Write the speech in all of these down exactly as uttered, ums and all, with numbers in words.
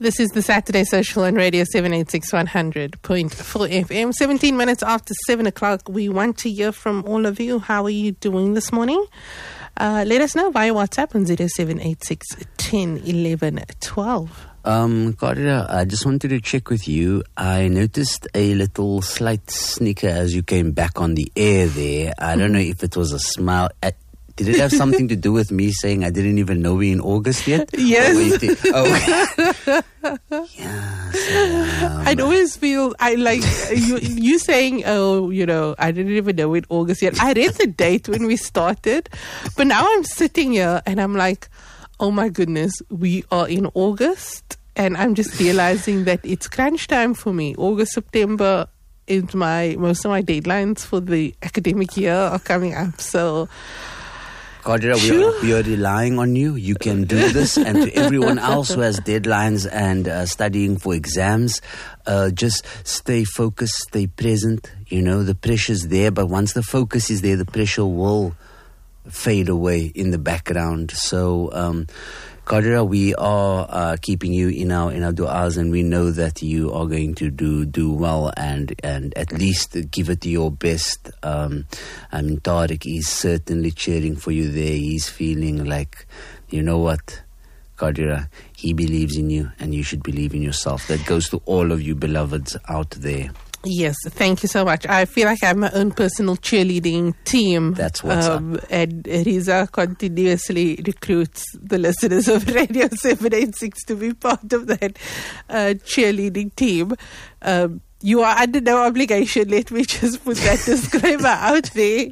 This is the Saturday Social on Radio seven eighty-six one hundred point four F M. seventeen minutes after seven o'clock. We want to hear from all of you. How are you doing this morning? Uh, let us know via WhatsApp on zero seven eight six, one zero, eleven, twelve. Um, Cardia, I just wanted to check with you. I noticed a little slight snicker as you came back on the air there. I don't know if it was a smile. At, did it have something to do with me saying I didn't even know we're in August yet? Yes. Oh, yeah. So, um, I'd always feel, I like, you, you saying, oh, you know, I didn't even know in August yet. I read the date when we started, but now I'm sitting here and I'm like, oh my goodness, we are in August. And I'm just realizing that it's crunch time for me. August, September is my, most of my deadlines for the academic year are coming up. So, Cardia, we are, we are relying on you. You can do this. And to everyone else who has deadlines and uh, studying for exams, uh, just stay focused, stay present. You know, the pressure's there, but once the focus is there, the pressure will fade away in the background. So, um, Cardia, we are uh, keeping you in our in our du'as, and we know that you are going to do do well and and at least give it your best. Um, I mean, Tariq is certainly cheering for you there. He's feeling like, you know what, Cardia, he believes in you, and you should believe in yourself. That goes to all of you beloveds out there. Yes, thank you so much. I feel like I have my own personal cheerleading team. That's what's um, up. And Riza continuously recruits the listeners of Radio seven eighty-six to be part of that uh, cheerleading team. Um, you are under no obligation. Let me just put that disclaimer out there.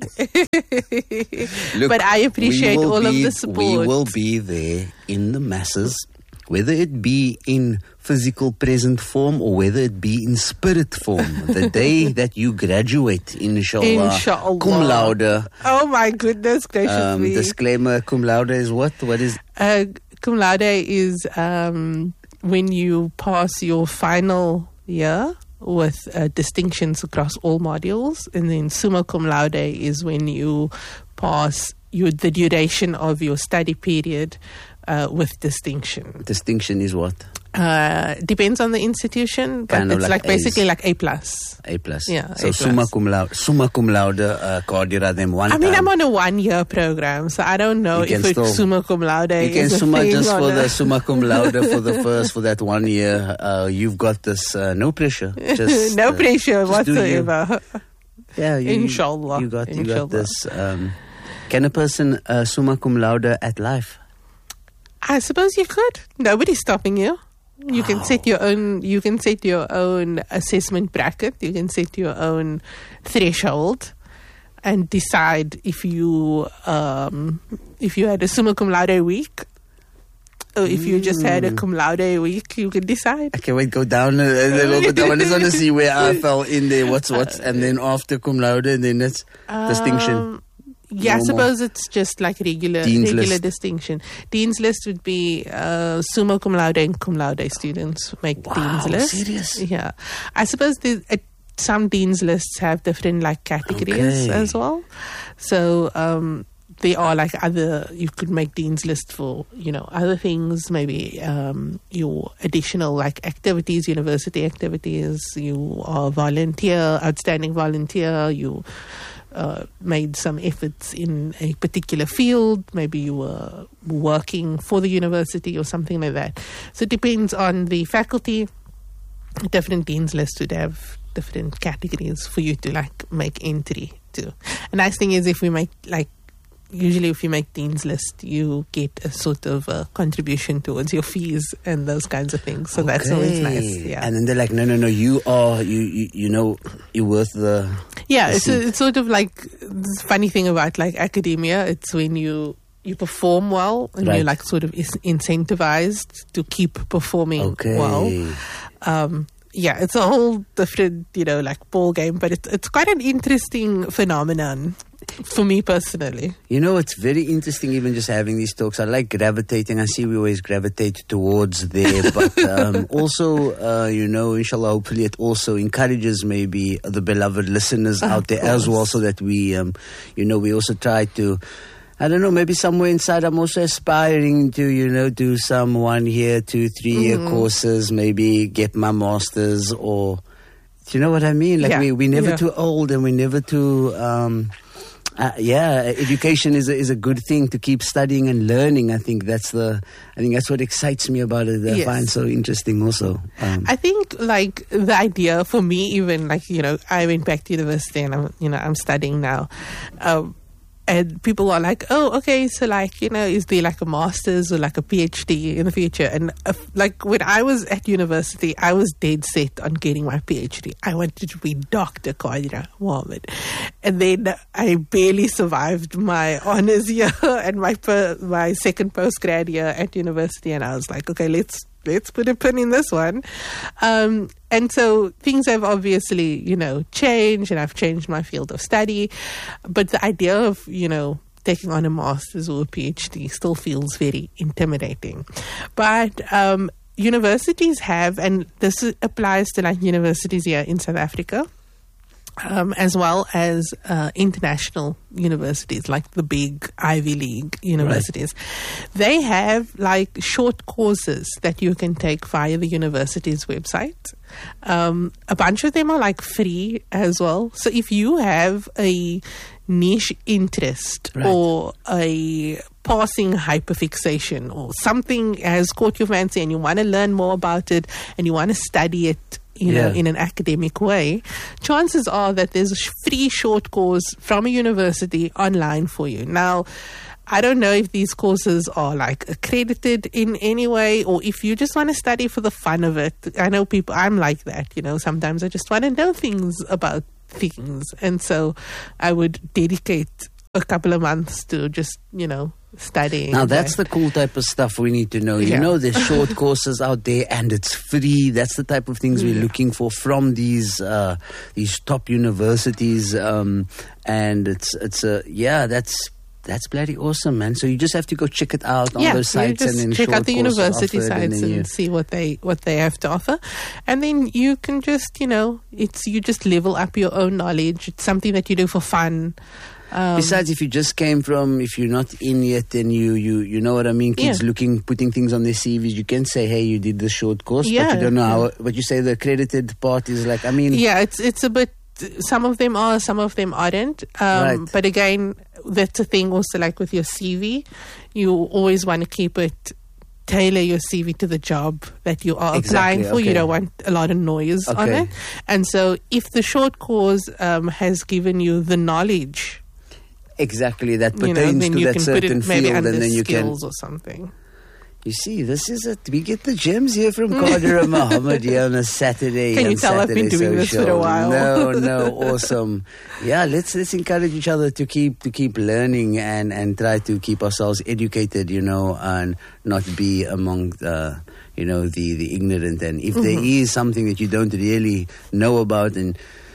Look, but I appreciate all be, of the support. We will be there in the masses, whether it be in physical present form or whether it be in spirit form. The day that you graduate, inshallah, Inshallah. cum laude. Oh my goodness gracious Um, me. disclaimer, cum laude is what? What is? Uh, cum laude is um, when you pass your final year with uh, distinctions across all modules, and then summa cum laude is when you pass your, the duration of your study period uh, with distinction. Distinction is what? Uh, depends on the institution, but Kind of it's like like basically A's. like A plus. A plus. Yeah, So A summa plus. cum laude, summa cum laude, uh, Cardia, then one I mean, time. I'm on a one-year program, so I don't know You if can it's still- summa cum laude You can is a summa thing just or for not. the summa cum laude for the first, for that one year. Uh, you've got this, uh, no pressure. Just, no uh, pressure just do you. whatsoever. Yeah, you, Inshallah. You got, you Inshallah. got this. Um, can a person uh, summa cum laude at life? I suppose you could. Nobody's stopping you. You can Wow. set your own. You can set your own assessment bracket. You can set your own threshold, and decide if you um, if you had a summa cum laude week, or if you just had a cum laude week. You can decide. Okay, wait, go down a, a little bit. I just want to see where I fell in there. What's what's, and then after cum laude, and then it's distinction. Um, Yeah, I Normal. suppose it's just like regular Dean's regular list. distinction. Dean's list would be uh, summa cum laude and cum laude students make Wow, Dean's list. serious? Yeah, I suppose the, uh, some Dean's lists have different like categories Okay. as well. So um, there are like other, you could make Dean's list for, you know, other things, maybe um, your additional like activities, university activities. You are volunteer, outstanding volunteer. You Uh, made some efforts in a particular field. Maybe you were working for the university or something like that. So it depends on the faculty. Different dean's lists would have different categories for you to like make entry to. A nice thing is if we make like, usually if you make dean's list, you get a sort of a contribution towards your fees and those kinds of things. So that's always Okay. nice. Yeah. And then they're like, no, no, no, you are, you, you, you know, you're worth the. Yeah, the it's, a, seat. it's sort of like this funny thing about like academia. It's when you you perform well and Right. you're like sort of is incentivized to keep performing Okay. well. Um, yeah, it's a whole different, you know, like ball game, but it's it's quite an interesting phenomenon for me personally. You know, it's very interesting even just having these talks. I like gravitating. I see we always gravitate towards there. But um, also, uh, you know, inshallah, hopefully it also encourages maybe the beloved listeners Of out there as course. well, so that we, um, you know, we also try to I don't know, maybe somewhere inside I'm also aspiring to, you know, do some one year, two, three year mm. courses, maybe get my master's, or, do you know what I mean? Like, yeah. we, we're never yeah. too old, and we're never too, um, uh, yeah, education is a, is a good thing to keep studying and learning. I think that's the, I think that's what excites me about it. That yes. I find so interesting also. Um, I think, like, the idea for me, even, like, you know, I went back to university and I'm, you know, I'm studying now. Um, And people are like, oh, okay, so like, you know, is there like a master's or like a PhD in the future? And uh, like when I was at university, I was dead set on getting my PhD. I wanted to be Doctor Qadira Mohammed. And then I barely survived my honors year and my per- my second postgrad year at university. And I was like, okay, let's let's put a pin in this one. Um, and so things have obviously, you know, changed, and I've changed my field of study. But the idea of, you know, taking on a master's or a PhD still feels very intimidating. But um, universities have, and this applies to like universities here in South Africa, Um, as well as uh, international universities, like the big Ivy League universities. Right. They have like short courses that you can take via the university's website. Um, a bunch of them are like free as well. So if you have a niche interest right. or a passing hyperfixation or something has caught your fancy and you want to learn more about it and you want to study it, you know, yeah. in an academic way, chances are that there's a free short course from a university online for you. Now, I don't know if these courses are like accredited in any way, or if you just want to study for the fun of it. I know people, I'm like that, you know, sometimes I just want to know things about things. And so I would dedicate a couple of months to just, you know, studying. Now that's the cool type of stuff we need to know. You yeah. know, there's short courses out there and it's free. That's the type of things we're yeah. looking for from these uh, these top universities. Um, and it's it's a yeah, that's that's bloody awesome, man. So you just have to go check it out on yeah, those sites and then check out the university sites and, and see what they what they have to offer. And then you can just, you know, it's you just level up your own knowledge. It's something that you do for fun. Um, Besides, if you just came from, if you're not in yet, then you, you, you know what I mean, kids yeah. looking, putting things on their C Vs, you can say, hey, you did the short course, yeah, but you don't know yeah. how, but you say the accredited part is like, I mean. Yeah, it's it's a bit, some of them are, some of them aren't. Um, right. But again, that's a thing also like with your C V, you always want to keep it, tailor your C V to the job that you are exactly, applying for. Okay. You don't want a lot of noise okay. on it. And so if the short course um, has given you the knowledge, exactly, that pertains you know, to that certain field, and then you can or something. You see, this is it. We get the gems here from Qadira Mohammed here on a Saturday. Can you tell Saturday I've been doing social. this for a while? No, no, awesome. Yeah, let's let's encourage each other to keep to keep learning and, and try to keep ourselves educated, you know, and not be among the you know the, the ignorant. And if mm-hmm. there is something that you don't really know about, and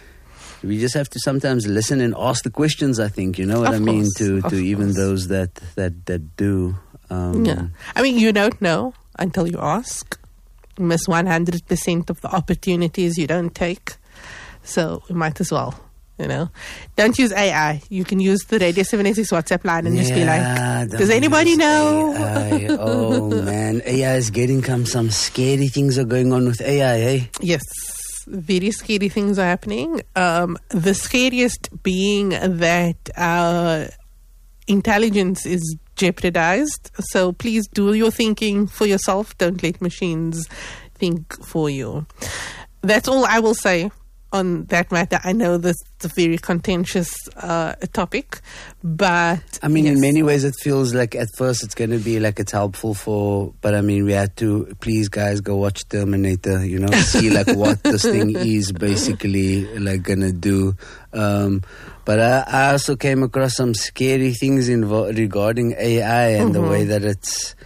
we just have to sometimes listen and ask the questions, I think, you know what of I mean, course, to, to course. even those that, that, that do. Um, yeah. I mean, you don't know until you ask. You miss one hundred percent of the opportunities you don't take. So we might as well, you know. Don't use A I. You can use the Radio seven eighty-six WhatsApp line and yeah, just be like, does anybody know? A I. Oh, man. A I is getting come, some scary things are going on with A I, eh? Yes. Very scary things are happening. Um, the scariest being that our intelligence is jeopardized. So please do your thinking for yourself. Don't let machines think for you. That's all I will say on that matter. I know this is a very contentious uh, topic, but I mean, yes. in many ways, it feels like at first it's going to be like it's helpful for, but I mean, we had to, please guys, go watch Terminator, you know, see like what this thing is basically like going to do. Um, but I, I also came across some scary things invo- regarding A I and mm-hmm. the way that it's,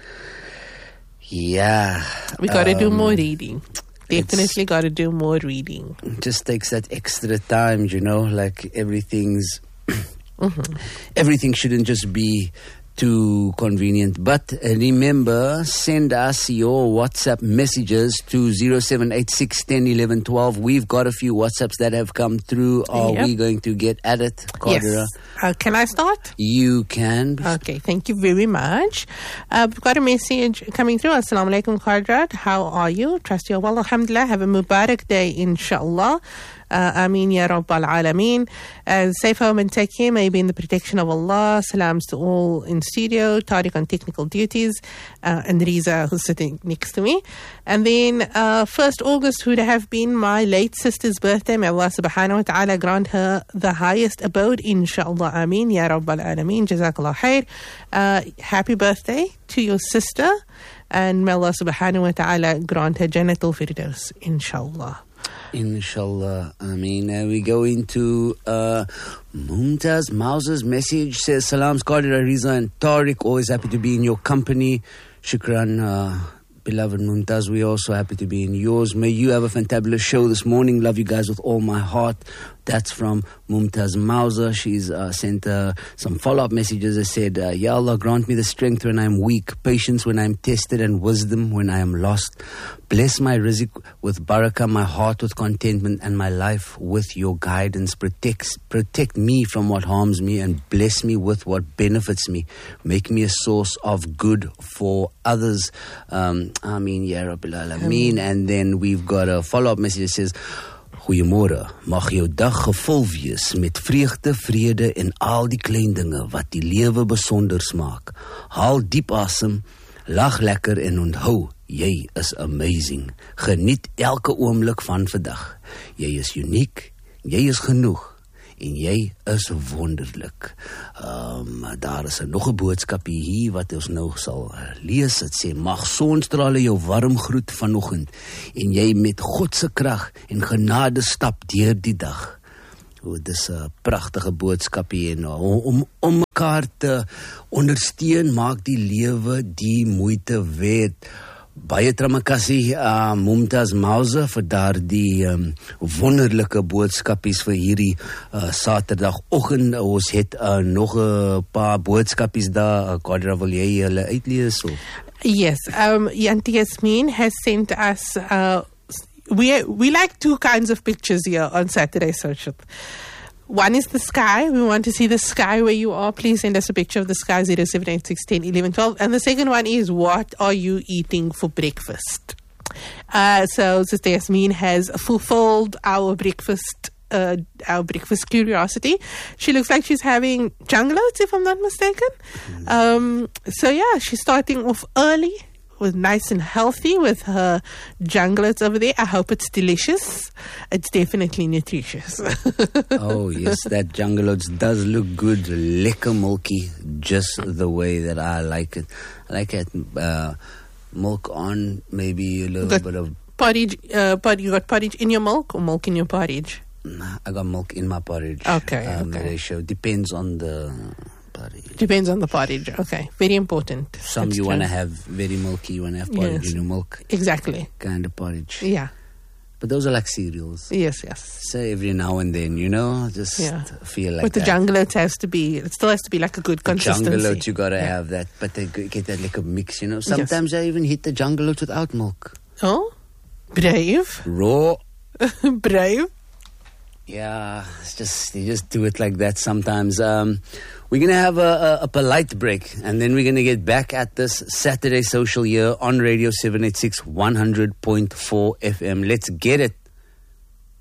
yeah. We got to um, do more reading. Definitely got to do more reading. It just takes that extra time, you know, like everything's, mm-hmm. everything shouldn't just be too convenient. But uh, remember, send us your WhatsApp messages to zero seven eight six, one zero, one one, one two. We've got a few WhatsApps that have come through. Are yep. we going to get at it, Qadira? Yes. Uh, can I start? You can. Okay, thank you very much. Uh, we've got a message coming through. Assalamu alaikum, Qadira. How are you? Trust you're well, alhamdulillah. Have a Mubarak day, inshallah. Uh, Ameen Ya Rabbal Alameen. Uh, safe home and take care. May you be in the protection of Allah. Salams to all in studio. Tariq on technical duties. Uh, and Riza, who's sitting next to me. And then uh, first August would have been my late sister's birthday. May Allah subhanahu wa ta'ala grant her the highest abode. Inshallah. Ameen Ya Rabbal Alameen. Jazakallah khair. Uh, happy birthday to your sister. And may Allah subhanahu wa ta'ala grant her Jannatul Firdaus. Inshallah. Inshallah. I mean, uh, we go into uh, Mumtaz Mauser's message. Says, Salams, Qadira, Riza and Tariq. Always happy to be in your company. Shukran, uh, beloved Mumtaz. We're also happy to be in yours. May you have a fantabulous show this morning. Love you guys with all my heart. That's from Mumtaz Mauser. She's uh, sent uh, some follow-up messages that said, uh, Ya Allah, grant me the strength when I'm weak, patience when I'm tested, and wisdom when I am lost. Bless my rizq with barakah, my heart with contentment, and my life with your guidance. Protect, protect me from what harms me, and bless me with what benefits me. Make me a source of good for others. Um, Ameen, Ya Rabbil Alameen. And then we've got a follow-up message that says, Goeiemôre, mag jou dag gevul wees met vreugde, vrede en al die klein dinge wat die lewe besonder maak. Haal diep asem, lag lekker en onthou, jy is amazing. Geniet elke oomblik van vandag. Jy is uniek, jy is genoeg en jy is wonderlik. Um, daar is nog 'n boodskap hier wat ons nou sal lees. Dit sê, mag sonstrale jou warm groet vanoggend en jy met God se krag en genade stap deur die dag. O, dis 'n pragtige boodskap hier en om om mekaar te ondersteun maak die lewe die moeite werd. Baie tramakassie uh, Mumtaz Mauser vir daardie um, wonderlike boodskapies vir hierdie uh, Saterdagoggend. Ons het uh, nog 'n paar boodskapies daar. Qadira, wil jy hulle uitlees? Of? Yes, um, Yanti Yasmin has sent us, uh, we, we like two kinds of pictures here on Saturday Social. One is the sky. We want to see the sky where you are. Please send us a picture of the sky, zero seven eight six, one zero, one one, one two. And the second one is, what are you eating for breakfast? Uh, so Sister Yasmin has fulfilled our breakfast uh, our breakfast curiosity. She looks like she's having jungle oats, if I'm not mistaken. Mm. Um, so yeah, she's starting off early. Was nice and healthy with her jungles over there. I hope it's delicious. It's definitely nutritious. Oh yes, that jungle oats does look good, lekker milky, just the way that I like it. I like it, uh, milk on, maybe a little bit of porridge. Uh, but you got porridge in your milk or milk in your porridge? Nah, I got milk in my porridge. Okay, um, okay. The ratio depends on the. Depends on the porridge. Okay, very important. Some That's you want to have very milky, you want to have porridge yes. in your milk. Exactly. Kind of porridge. Yeah. But those are like cereals. Yes, yes. So every now and then, you know, just yeah. feel like But the that. jungle oats has to be, it still has to be like a good the consistency. Jungle oats, you got to yeah. have that. But they get that like a mix, you know. Sometimes yes. I even hit the jungle oats without milk. Oh, brave. Raw. Brave. Yeah, it's just, you just do it like that sometimes. Um, we're going to have a, a, a polite break, and then we're going to get back at this Saturday Social here on Radio seven eighty-six, one hundred point four F M. Let's get it.